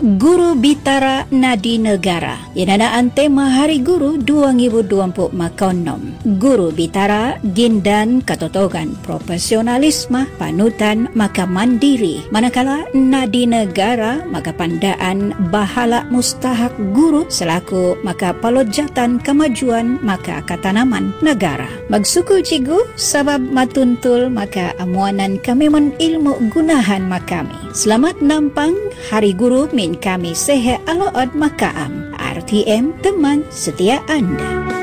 Guru Bitara Nadi Negara. Yenanaan tema Hari Guru 2020 makonom. Guru Bitara gindan katotogan profesionalisme panutan maka mandiri. Manakala Nadi Negara maka pandaan bahala mustahak guru selaku maka palojatan kemajuan maka katanaman negara. Magsuku cigu sabab matuntul maka amuanan kami men ilmu gunahan makami. Selamat nampang Hari Guru min kami sehe aload makaam. RTM teman setia anda.